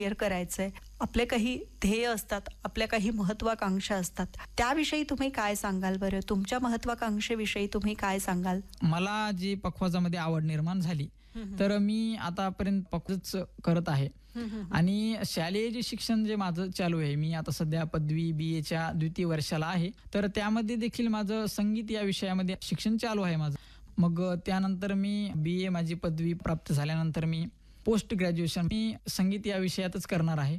Clear करायचंय, आपले काही ध्येय असतात, आपल्या काही महत्वाकांक्षा असतात, त्याविषयी तुम्ही काय सांगाल बरं? तुमच्या महत्वाकांक्षेविषयी तुम्ही काय सांगाल? मला जी पखवाजामध्ये आवड निर्माण झाली, तर मी आतापर्यंत पखवाज करत आहे. आणि शालेय जे शिक्षण जे माझं चालू आहे, मी आता सध्या पदवी BAच्या द्वितीय वर्षाला आहे. तर त्यामध्ये देखील माझं संगीत या विषयामध्ये शिक्षण चालू आहे माझं. मग त्यानंतर मी BA माझी पदवी प्राप्त झाल्यानंतर मी पोस्ट ग्रॅज्युएशन मी संगीत या विषयातच करणार आहे.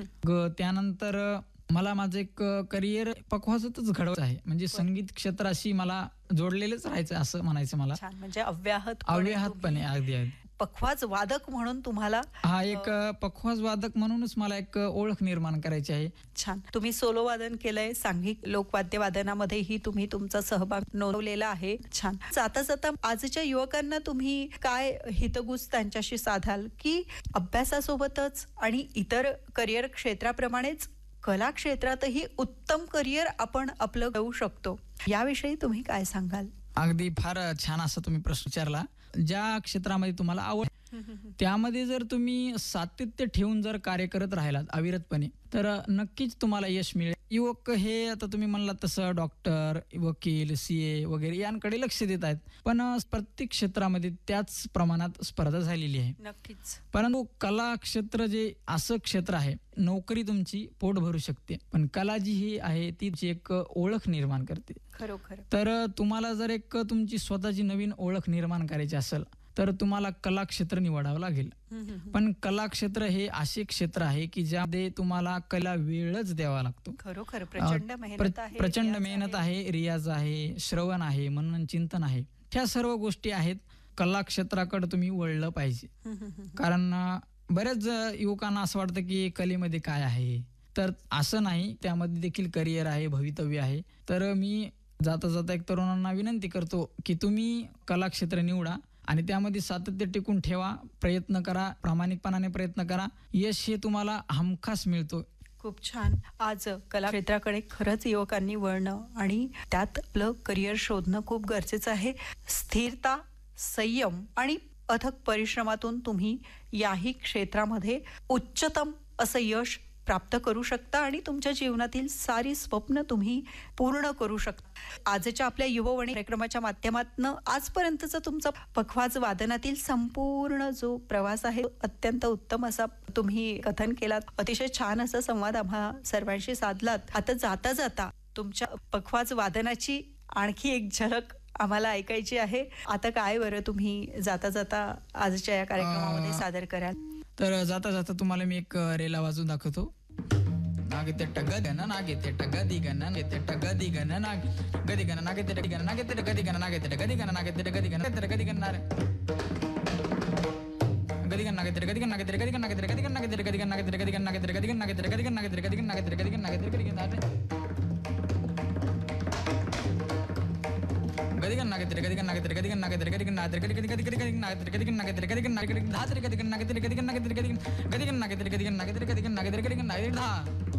त्यानंतर मला माझं एक करिअर पखवाजातच घडवायचं आहे. म्हणजे संगीत क्षेत्राशी मला जोडलेलंच राहायचं असं म्हणायचं मला. छान, म्हणजे अव्याहतपणे अगदी पखवाज वादक म्हणून तुम्हाला एक पखवाज वादक म्हणूनच मला एक ओळख निर्माण करायची आहे. छान. तुम्ही सोलो वादन केलंय, सांघिक लोकवाद्य वादनामध्येही तुम्ही तुमचा सहभाग नोंदवलेला आहे. छान. जाता जाता आजच्या युवकांना तुम्ही काय हितगुज त्यांच्याशी साधाल, की अभ्यासासोबतच आणि इतर करिअर क्षेत्राप्रमाणेच कला क्षेत्रातही उत्तम करिअर आपण आपलं घेऊ शकतो, याविषयी तुम्ही काय सांगाल? अगदी फार छान असा तुम्ही प्रश्न विचारला. ज्या क्षेत्रामध्ये तुम्हाला आवड त्यामध्ये जर तुम्ही सातत्य ठेवून जर कार्य करत राहिलात अविरतपणे, तर नक्कीच तुम्हाला यश मिळेल. युवक हे आता तुम्ही म्हणलात तसं डॉक्टर, वकील, CA वगैरे यांकडे लक्ष देत आहेत, पण प्रत्येक क्षेत्रामध्ये त्याच प्रमाणात स्पर्धा झालेली आहे. नक्कीच. परंतु कला क्षेत्र जे असं क्षेत्र आहे, नोकरी तुमची पोट भरू शकते, पण कला जी ही आहे ती एक ओळख निर्माण करते. खरोखर. तर तुम्हाला जर एक तुमची स्वतःची नवीन ओळख निर्माण करायची असेल, तर तुम्हाला कला क्षेत्र निवडावं लागेल. पण कला क्षेत्र हे असे क्षेत्र आहे की ज्यामध्ये तुम्हाला कला वेळच द्यावा लागतो. खरोखर प्रचंड मेहनत आहे. प्रचंड मेहनत आहे, रियाज आहे, श्रवण आहे, मनन चिंतन आहे. ह्या सर्व गोष्टी आहेत. कला क्षेत्राकडे तुम्ही वळलं पाहिजे. कारण बऱ्याच युवकांना असं वाटतं की कलेमध्ये काय आहे, तर असं नाही, त्यामध्ये देखील करिअर आहे, भवितव्य आहे. तर मी जाता जाता एक तरुणांना विनंती करतो की तुम्ही कला क्षेत्र निवडा आणि त्यामध्ये सातत्य टिकून ठेवा, प्रयत्न करा, प्रामाणिकपणाने प्रयत्न करा. यश हे तुम्हाला हमखास मिळतो. खूप छान. आज कला क्षेत्राकडे खरंच युवकांनी वळणं आणि त्यात आपलं करिअर शोधणं खूप गरजेचं आहे. स्थिरता, संयम आणि अथक परिश्रमातून तुम्ही याही क्षेत्रामध्ये उच्चतम असं यश प्राप्त करू शकता आणि तुमच्या जीवनातील सारी स्वप्न तुम्ही पूर्ण करू शकता. आजच्या आपल्या युववाणी कार्यक्रमाच्या माध्यमातून आजपर्यंतचा तुमचा पखवाज वादनातील संपूर्ण जो प्रवास आहे, अत्यंत उत्तम असा तुम्ही कथन केलात. अतिशय छान असा संवाद आम्हा सर्वांशी साधलात. आता जाता जाता तुमच्या पखवाज वादनाची आणखी एक झलक आम्हाला ऐकायची आहे. आता काय बरं तुम्ही जाता जाता आजच्या या कार्यक्रमामध्ये सादर कराल? तर जाता जाता तुम्हाला मी एक रेला वाजून दाखवतो. नागे ते गदगन नागे ते गदिगन नागे ते गदिगन नागे गदिगन नागे ते गदिगन नागे ते गदिगन नागे ते गदिगन नागे ते गदिगन ते गदिगन नारे गदिगन नागे ते गदिगन नागे ते गदिगन नागे ते गदिगन नागे ते गदिगन नागे ते गदिगन नागे ते गदिगन नागे ते गदिगन नागे ते गदिगन नागे ते गदिगन नागे ते गदिगन नागे गदिगन नागे ते गदिगन नागे ते गदिगन नागे ते गदिगन नागे ते गदिगन नागे ते गदिगन नागे ते गदिगन नागे ते गदिगन नागे ते गदिगन नागे ते गदिगन नागे ते गदिगन नागे ते गदिगन नागे ते गदिगन नागे ते गदिगन नागे ते गदिगन नागे ते